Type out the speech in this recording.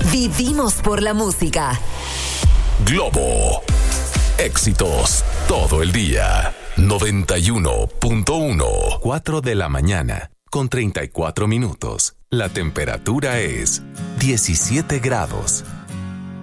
Vivimos por la música. Globo. Éxitos todo el día. 91.1. 4 de la mañana, con 34 minutos. La temperatura es 17 grados.